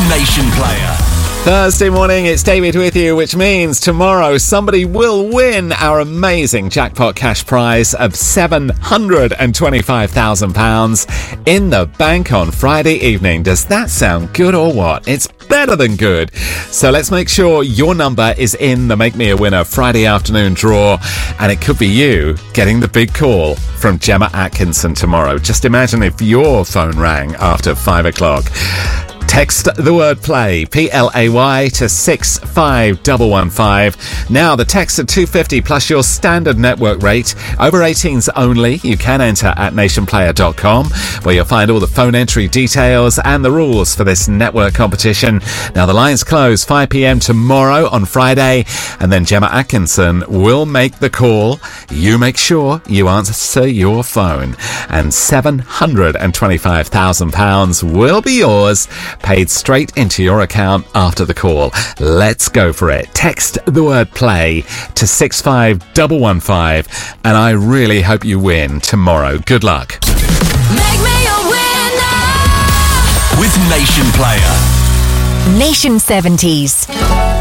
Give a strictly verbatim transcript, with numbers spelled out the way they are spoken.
Nation Player. Thursday morning, it's David with you, which means tomorrow somebody will win our amazing jackpot cash prize of seven hundred twenty-five thousand pounds in the bank on Friday evening. Does that sound good or what? It's better than good. So let's make sure your number is in the Make Me a Winner Friday afternoon draw, and it could be you getting the big call from Gemma Atkinson tomorrow. Just imagine if your phone rang after five o'clock. Text the word play, P L A Y, to six five one one five. Now, the text at two fifty plus your standard network rate. Over eighteens only. You can enter at nation player dot com, where you'll find all the phone entry details and the rules for this network competition. Now, the lines close five p.m. tomorrow on Friday, and then Gemma Atkinson will make the call. You make sure you answer your phone, and seven hundred twenty-five thousand pounds will be yours, paid straight into your account after the call. Let's go for it. Text the word play to six five one one five, and I really hope you win tomorrow. Good luck. Make me a winner with Nation Player. Nation seventies.